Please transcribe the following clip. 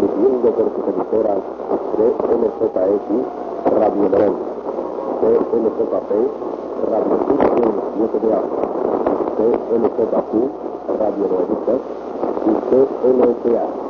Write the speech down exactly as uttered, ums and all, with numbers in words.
transmitiendo por sus emisoras C L Z X, Radio León, C L Z P, Radio Sur siete de A, C L Z Q, Radio Novedita y C L S A.